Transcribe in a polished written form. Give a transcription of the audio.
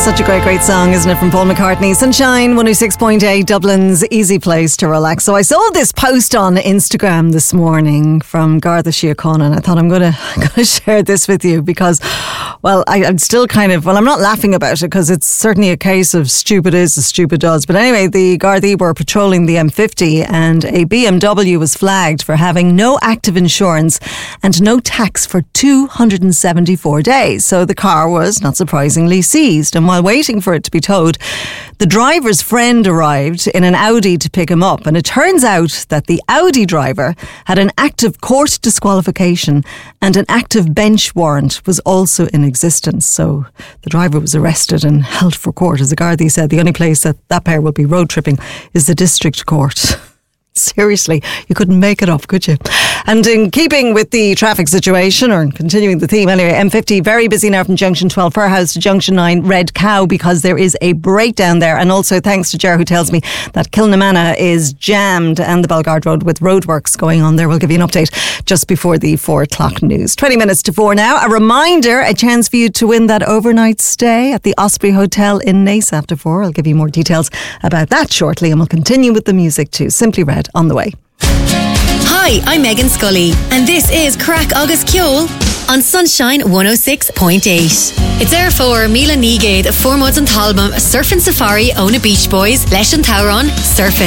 Such a great song, isn't it, from Paul McCartney? Sunshine 106.8, Dublin's easy place to relax. So I saw this post on Instagram this morning from Garda Síochána, and I thought I'm going to share this with you because, well, I'm still I'm not laughing about it because it's certainly a case of stupid is as stupid does. But anyway, the Gardaí were patrolling the M50 and a BMW was flagged for having no active insurance and no tax for 274 days. So the car was, not surprisingly, seized. And while waiting for it to be towed, the driver's friend arrived in an Audi to pick him up. And it turns out that the Audi driver had an active court disqualification and an active bench warrant was also in existence. So the driver was arrested and held for court. As the Gardaí said, the only place that pair will be road tripping is the district court. Seriously, you couldn't make it up, could you? And in keeping with the traffic situation, or continuing the theme anyway, M50 very busy now from Junction 12 Fairhouse to Junction 9 Red Cow because there is a breakdown there. And also thanks to Ger, who tells me that Kilnamana is jammed and the Belgard Road with roadworks going on there. We'll give you an update just before the 4 o'clock news. 20 minutes to 4 now. A reminder, a chance for you to win that overnight stay at the Osprey Hotel in Naas after 4. I'll give you more details about that shortly, and we'll continue with the music too. Simply Red on the way. Hi, I'm Megan Scully, and this is Crack Agus Ceol on Sunshine 106.8. It's there for Mila Negade, Formod and Talbam, Surfing Safari, Ona Beach Boys, Lesh and Tauron, Surfing.